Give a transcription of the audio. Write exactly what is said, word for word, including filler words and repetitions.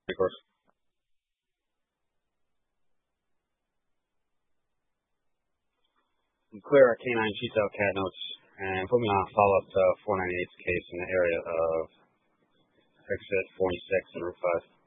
Of course. Clear our canine sheets out cat notes and put me on a follow-up to four ninety-eight's case in the area of exit forty-six and Route five.